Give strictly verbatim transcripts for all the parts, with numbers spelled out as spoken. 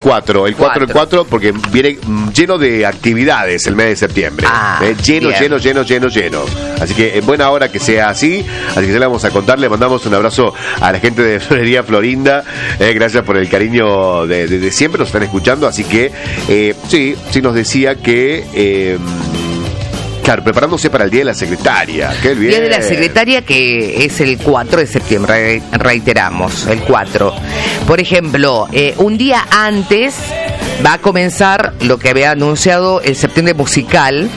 cuatro, el cuatro, el cuatro, porque viene lleno de actividades el mes de septiembre. Ah, eh, lleno, bien. lleno, lleno, lleno, lleno. Así que en buena hora que sea así. Así que se le vamos a contar. Le mandamos un abrazo a la gente de Florería Florinda. Eh, gracias por el cariño de, de, de siempre. Nos están escuchando. Así que eh, sí, sí nos decía que... Eh, Claro, preparándose para el Día de la Secretaria. ¡Qué bien! Día de la Secretaria, que es el cuatro de septiembre, reiteramos, el cuatro. Por ejemplo, eh, un día antes va a comenzar lo que había anunciado el Septiembre Musical.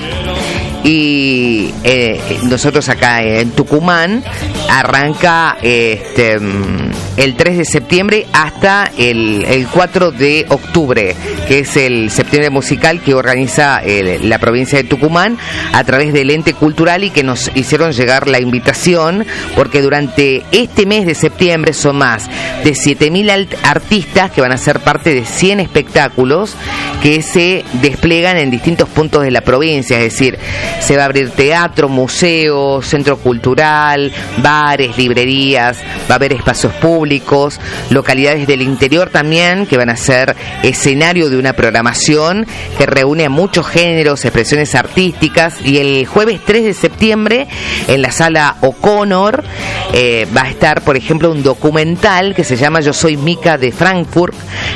Y eh, nosotros acá en Tucumán arranca este el tres de septiembre hasta el, el cuatro de octubre, que es el Septiembre Musical que organiza el, la provincia de Tucumán a través del ente cultural, y que nos hicieron llegar la invitación porque durante este mes de septiembre son más de siete mil artistas que van a ser parte de cien espectáculos que se despliegan en distintos puntos de la provincia. Es decir, se va a abrir teatro, museo, centro cultural, bares, librerías, va a haber espacios públicos, localidades del interior también que van a ser escenario de una programación que reúne a muchos géneros, expresiones artísticas. Y el jueves tres de septiembre en la sala O'Connor eh, va a estar, por ejemplo, un documental que se llama Yo Soy Mica de Frankfurt,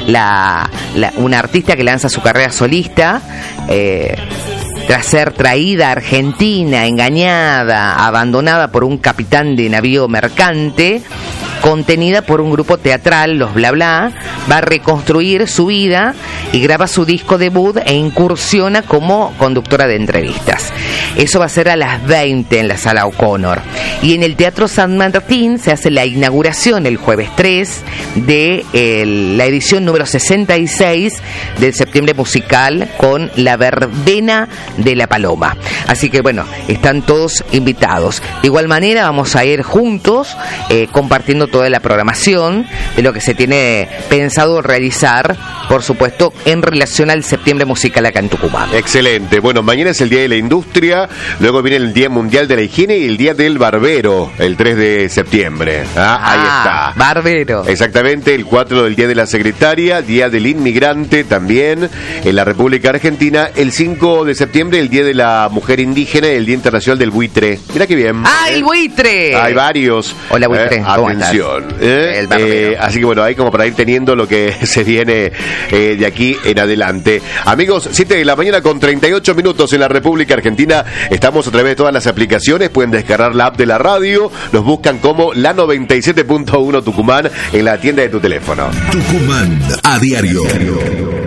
la, la, una artista que lanza su carrera solista eh, tras ser traída a Argentina, engañada, abandonada por un capitán de navío mercante, contenida por un grupo teatral, los Bla Bla, va a reconstruir su vida y graba su disco debut e incursiona como conductora de entrevistas. Eso va a ser a las veinte en la sala O'Connor. Y en el Teatro San Martín se hace la inauguración el jueves tres de el, la edición número sesenta y seis del Septiembre Musical con la verbena de la Paloma. Así que bueno, están todos invitados. De igual manera vamos a ir juntos eh, compartiendo toda la programación de lo que se tiene pensado realizar, por supuesto, en relación al Septiembre Musical acá en Tucumán. Excelente. Bueno, mañana es el Día de la Industria, luego viene el Día Mundial de la Higiene y el Día del Barbero, el tres de septiembre. Ah, ah, ahí está. Barbero. Exactamente, el cuatro el Día de la Secretaria, Día del Inmigrante también en la República Argentina, el cinco de septiembre el Día de la Mujer Indígena y el Día Internacional del Buitre. Mirá qué bien. ¡Ah, el buitre! Hay varios. Hola, buitre. Eh, ¿Cómo atención. Eh, el barbero. Eh, así que bueno, ahí como para ir teniendo lo que se viene eh, de aquí en adelante. Amigos, siete de la mañana con treinta y ocho minutos en la República Argentina. Estamos a través de todas las aplicaciones. Pueden descargar la app de la radio. Nos buscan como la noventa y siete punto uno Tucumán en la tienda de tu teléfono. Tucumán a diario.